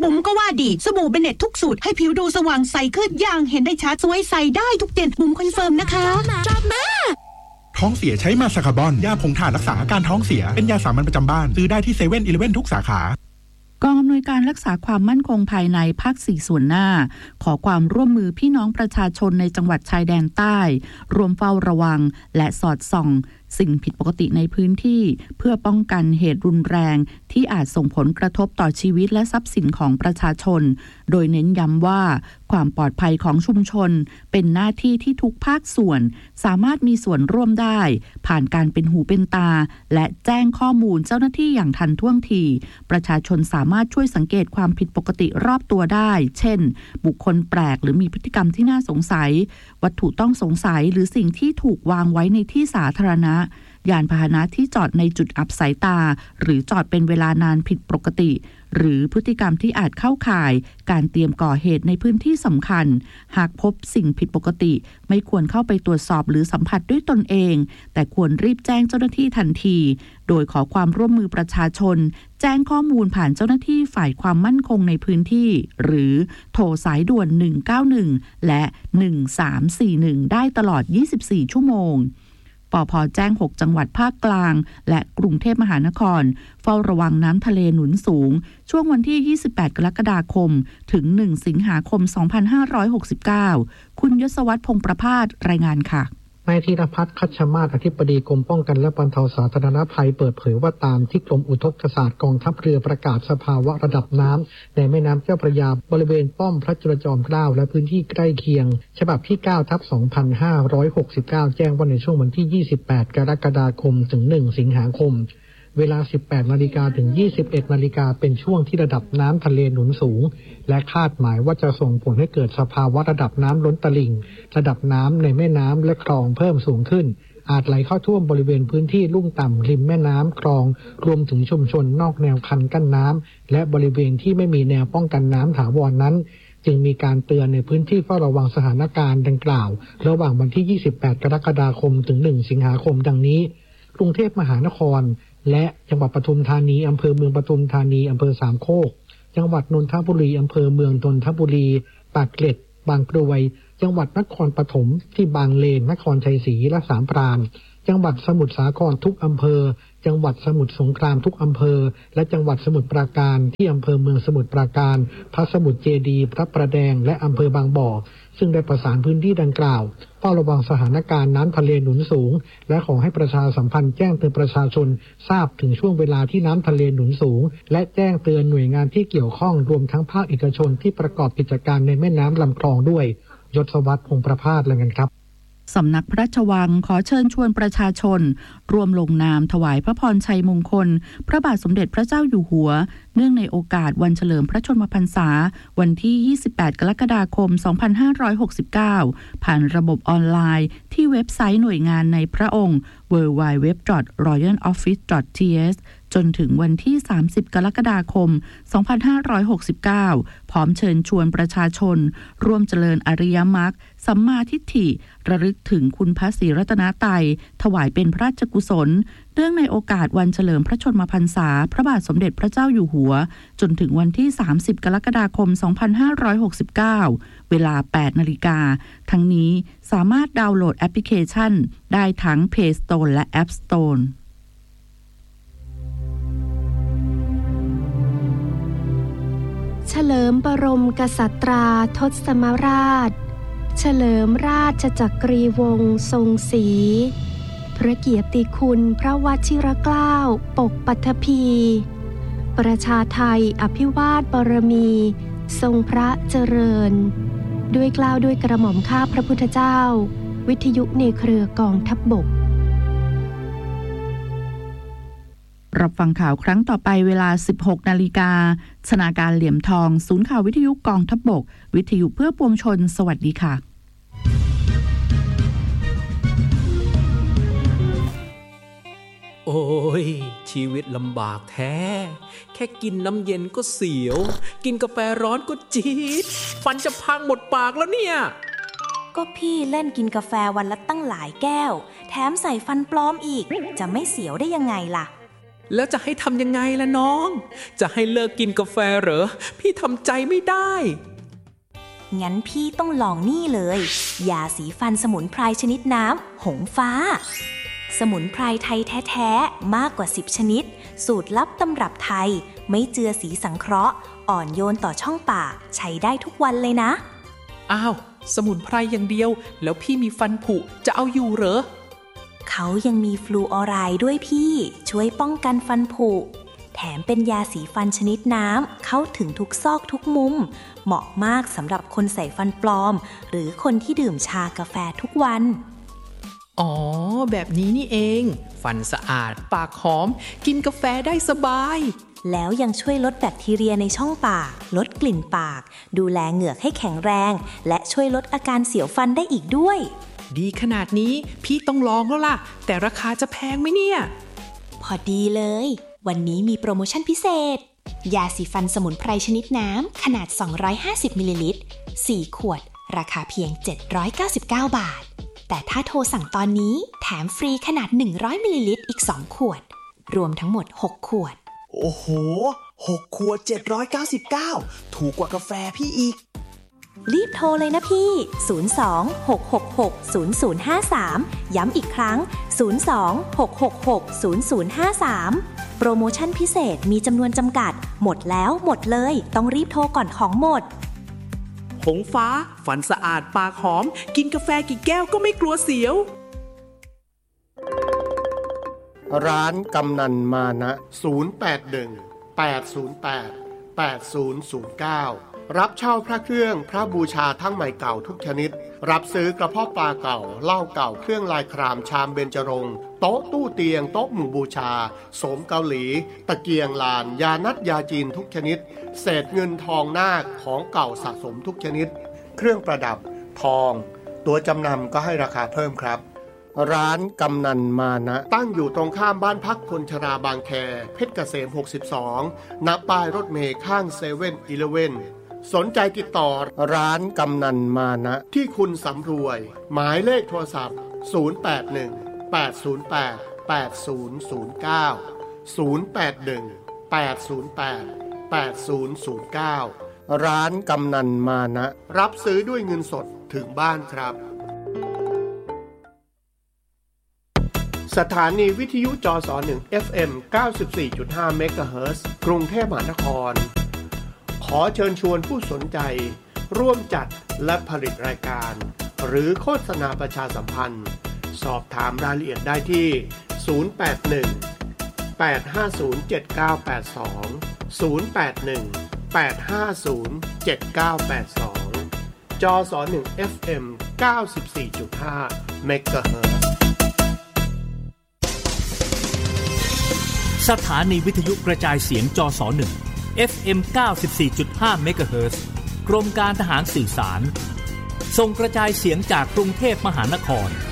บุ๋มก็ว่าดีสบู่เบเน็ตทุกสูตรให้ผิวดูสว่างใสขึ้นอย่างเห็นได้ชัดสวยใสได้ทุกเดือนบุ๋มคอนเฟิร์มนะคะท้องเสียใช้มาสคาร์บอนยาผงถ่านรักษาอาการท้องเสียเป็นยาสามัญประจำบ้านซื้อได้ที่7-11ทุกสาขากองอำนวยการรักษาความมั่นคงภายในภาค 4 ส่วนหน้าขอความร่วมมือพี่น้องประชาชนในจังหวัดชายแดนใต้รวมเฝ้าระวังและสอดส่องสิ่งผิดปกติในพื้นที่เพื่อป้องกันเหตุรุนแรงที่อาจส่งผลกระทบต่อชีวิตและทรัพย์สินของประชาชนโดยเน้นย้ำว่าความปลอดภัยของชุมชนเป็นหน้าที่ที่ทุกภาคส่วนสามารถมีส่วนร่วมได้ผ่านการเป็นหูเป็นตาและแจ้งข้อมูลเจ้าหน้าที่อย่างทันท่วงทีประชาชนสามารถช่วยสังเกตความผิดปกติรอบตัวได้เช่นบุคคลแปลกหรือมีพฤติกรรมที่น่าสงสัยวัตถุต้องสงสัยหรือสิ่งที่ถูกวางไว้ในที่สาธารณะยานพาหนะที่จอดในจุดอับสายตาหรือจอดเป็นเวลานานผิดปกติหรือพฤติกรรมที่อาจเข้าข่ายการเตรียมก่อเหตุในพื้นที่สำคัญหากพบสิ่งผิดปกติไม่ควรเข้าไปตรวจสอบหรือสัมผัสด้วยตนเองแต่ควรรีบแจ้งเจ้าหน้าที่ทันทีโดยขอความร่วมมือประชาชนแจ้งข้อมูลผ่านเจ้าหน้าที่ฝ่ายความมั่นคงในพื้นที่หรือโทรสายด่วน191และ1341ได้ตลอด24ชั่วโมงปภ.แจ้ง6จังหวัดภาคกลางและกรุงเทพมหานครเฝ้าระวังน้ำทะเลหนุนสูงช่วงวันที่28กรกฎาคมถึง1สิงหาคม2569คุณยศวรรษ พงษ์ประภาสรายงานค่ะนายธีรพัฒน์ คัชมาศ อธิบดีกรมป้องกันและบรรเทาสาธารณภัยเปิดเผยว่าตามที่กรมอุทกศาสตร์กองทัพเรือประกาศสภาวะระดับน้ำในแม่น้ำเจ้าพระยาบริเวณป้อมพระจุลจอมเกล้าและพื้นที่ใกล้เคียงฉบับที่ 9/2569 แจ้งว่าในช่วงวันที่28กรกฎาคมถึง1สิงหาคมเวลา 18 นาฬิกาถึง 21 นาฬิกาเป็นช่วงที่ระดับน้ำทะเลหนุนสูงและคาดหมายว่าจะส่งผลให้เกิดสภาวะระดับน้ำล้นตลิ่งระดับน้ำในแม่น้ำและคลองเพิ่มสูงขึ้นอาจไหลเข้าท่วมบริเวณพื้นที่ลุ่มต่ำริมแม่น้ำคลองรวมถึงชุมชนนอกแนวคันกั้นน้ำและบริเวณที่ไม่มีแนวป้องกันน้ำถาวรนั้นจึงมีการเตือนในพื้นที่เฝ้าระวังสถานการณ์ดังกล่าวระหว่างวันที่ 28 กรกฎาคมถึง 1 สิงหาคมดังนี้กรุงเทพมหานครและจังหวัดปทุมธานีอำเภอเมืองปทุมธานีอำเภอสามโคกจังหวัดนนทบุรีอำเภอเมืองนนทบุรีปากเกร็ดบางกรวยจังหวัดนครปฐมที่บางเลนนครชัยศรีและสามพรานจังหวัดสมุทรสาครทุกอำเภอจังหวัดสมุทรสงครามทุกอำเภอและจังหวัดสมุทรปราการที่อำเภอเมืองสมุทรปราการพระสมุทรเจดีย์พระประแดงและอำเภอบางบ่อซึ่งได้ประสานพื้นที่ดังกล่าวเฝ้าระวังสถานการณ์น้ำทะเลหนุนสูงและขอให้ประชาสัมพันธ์แจ้งเตือนประชาชนทราบถึงช่วงเวลาที่น้ำทะเลหนุนสูงและแจ้งเตือนหน่วยงานที่เกี่ยวข้องรวมทั้งภาคเอกชนที่ประกอบกิจการในแม่น้ำลำคลองด้วยยศวรรษ พงษ์ประภาสรายงานครับสำนักพระราชวังขอเชิญชวนประชาชนร่วมลงนามถวายพระพรชัยมงคลพระบาทสมเด็จพระเจ้าอยู่หัวเนื่องในโอกาสวันเฉลิมพระชนมพรรษาวันที่28กรกฎาคม2569ผ่านระบบออนไลน์ที่เว็บไซต์หน่วยงานในพระองค์ www.royaloffice.th จนถึงวันที่30กรกฎาคม2569พร้อมเชิญชวนประชาชนร่วมเจริญอริยมรรคสัมมาทิฏฐิระลึกถึงคุณพระศรีรัตนตรัยถวายเป็นพระราชกุศลเนื่องในโอกาสวันเฉลิมพระชนมพรรษาพระบาทสมเด็จพระเจ้าอยู่หัวจนถึงวันที่30กรกฎาคม2569เวลา 8 นาฬิกาทั้งนี้สามารถดาวน์โหลดแอปพลิเคชันได้ทั้ง Play Store และ App Store เฉลิมบรมกษัตราทศมราชเฉลิมราชจักรีวงศ์ทรงศรีพระเกียรติคุณพระวชิรเกล้าปกปัทภีประชาไทยอภิวาทบารมีทรงพระเจริญด้วยเกล้าด้วยกระหม่อมข้าพระพุทธเจ้าวิทยุในเครือกองทัพบกรับฟังข่าวครั้งต่อไปเวลา 16 นาฬิกาชนาการเหลี่ยมทองศูนย์ข่าววิทยุกองทัพบกวิทยุเพื่อปวงชนสวัสดีค่ะโอ้ยชีวิตลำบากแท้แค่กินน้ำเย็นก็เสียวกินกาแฟร้อนก็จี๊ดฟันจะพังหมดปากแล้วเนี่ยก็พี่เล่นกินกาแฟวันละตั้งหลายแก้วแถมใส่ฟันปลอมอีกจะไม่เสียวได้ยังไงล่ะแล้วจะให้ทำยังไงล่ะน้องจะให้เลิกกินกาแฟเหรอพี่ทำใจไม่ได้งั้นพี่ต้องลองนี่เลยยาสีฟันสมุนไพรชนิดน้ำหงฟ้าสมุนไพรไทยแท้ๆมากกว่า10ชนิดสูตรลับตำรับไทยไม่เจือสีสังเคราะห์อ่อนโยนต่อช่องปากใช้ได้ทุกวันเลยนะอ้าวสมุนไพรอย่างเดียวแล้วพี่มีฟันผุจะเอาอยู่เหรอเขายังมีฟลูออไรด์ด้วยพี่ช่วยป้องกันฟันผุแถมเป็นยาสีฟันชนิดน้ำเข้าถึงทุกซอกทุกมุมเหมาะมากสำหรับคนใส่ฟันปลอมหรือคนที่ดื่มชากาแฟทุกวันอ๋อแบบนี้นี่เองฟันสะอาดปากหอมกินกาแฟได้สบายแล้วยังช่วยลดแบคทีเรียในช่องปากลดกลิ่นปากดูแลเหงือกให้แข็งแรงและช่วยลดอาการเสียวฟันได้อีกด้วยดีขนาดนี้พี่ต้องลองแล้วล่ะแต่ราคาจะแพงไหมเนี่ยพอดีเลยวันนี้มีโปรโมชั่นพิเศษยาสีฟันสมุนไพรชนิดน้ำขนาด250มิลลิลิตร4ขวดราคาเพียง799บาทแต่ถ้าโทรสั่งตอนนี้แถมฟรีขนาด100มิลลิลิตรอีก2ขวดรวมทั้งหมด6ขวดโอ้โห6ขวด799ถูกกว่ากาแฟพี่อีกรีบโทรเลยนะพี่02-666-0053ย้ำอีกครั้ง02-666-0053โปรโมชั่นพิเศษมีจำนวนจำกัดหมดแล้วหมดเลยต้องรีบโทรก่อนของหมดหงฟ้าฟันสะอาดปากหอมกินกาแฟกี่แก้วก็ไม่กลัวเสียวร้านกำนันมานะ081-808-8009รับเช่าพระเครื่องพระบูชาทั้งใหม่เก่าทุกชนิดรับซื้อกระเพาะปลาเก่าเหล้าเก่าเครื่องลายครามชามเบญจรงค์โต๊ะตู้เตียงโต๊ะหมู่บูชาโสมเกาหลีตะเกียงลานยานัดยาจีนทุกชนิดเศษเงินทองนาคของเก่าสะสมทุกชนิดเครื่องประดับทองตัวจำนำก็ให้ราคาเพิ่มครับร้านกำนันมานะตั้งอยู่ตรงข้ามบ้านพักคนชราบางแคเพชรเกษม62ณป้ายรถเมล์ข้าง7-Elevenสนใจติดต่อร้านกำนันมานะที่คุณสำรวยหมายเลขโทรศัพท์081-808-8009 ร้านกำนันมานะรับซื้อด้วยเงินสดถึงบ้านครับสถานีวิทยุจส1 FM 94.5 เมกะเฮิรตซ์กรุงเทพมหานครขอเชิญชวนผู้สนใจร่วมจัดและผลิตรายการหรือโฆษณาประชาสัมพันธ์สอบถามรายละเอียดได้ที่081-850-7982 081-850-7982 จส1 FM 94.5 เมกะเฮิรตซ์สถานีวิทยุกระจายเสียงจส1 FM 94.5 เมกะเฮิรตซ์กรมการทหารสื่อสารส่งกระจายเสียงจากกรุงเทพมหานคร